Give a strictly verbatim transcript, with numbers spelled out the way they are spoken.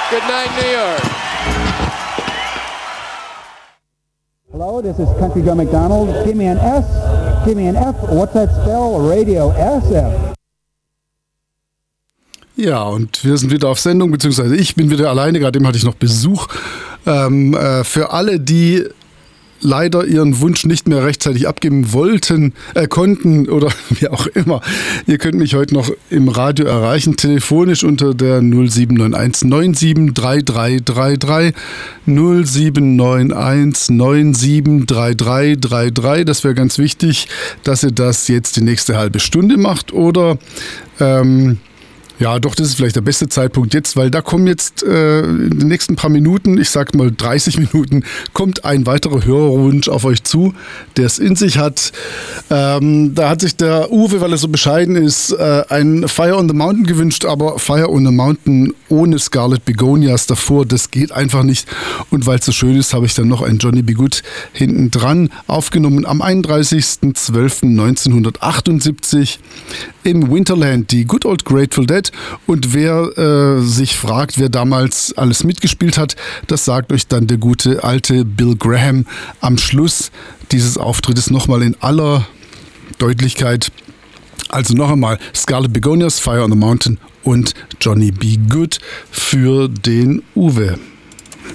Good night, New York. Hello, this is Country Joe McDonald. Give me an S, give me an F. What's that spell? Radio S F. Ja, und wir sind wieder auf Sendung, beziehungsweise ich bin wieder alleine, gerade eben hatte ich noch Besuch. Ähm, äh, für alle, die leider ihren Wunsch nicht mehr rechtzeitig abgeben wollten, äh, konnten oder wie auch immer. Ihr könnt mich heute noch im Radio erreichen, telefonisch unter der null sieben neun eins neun sieben drei drei drei drei, null sieben neun eins neun sieben drei drei drei drei. Das wäre ganz wichtig, dass ihr das jetzt die nächste halbe Stunde macht oder ähm, ja, doch, das ist vielleicht der beste Zeitpunkt jetzt, weil da kommen jetzt äh, in den nächsten paar Minuten, ich sag mal dreißig Minuten, kommt ein weiterer Hörerwunsch auf euch zu, der es in sich hat. Ähm, da hat sich der Uwe, weil er so bescheiden ist, äh, ein Fire on the Mountain gewünscht, aber Fire on the Mountain ohne Scarlet Begonias davor, das geht einfach nicht. Und weil es so schön ist, habe ich dann noch ein Johnny B. Goode hinten dran aufgenommen am einunddreißigsten zwölften neunzehnhundertachtundsiebzig im Winterland, die Good Old Grateful Dead. Und wer äh, sich fragt, wer damals alles mitgespielt hat, das sagt euch dann der gute alte Bill Graham am Schluss dieses Auftrittes nochmal in aller Deutlichkeit. Also noch einmal Scarlet Begonias, Fire on the Mountain und Johnny B. Goode für den Uwe.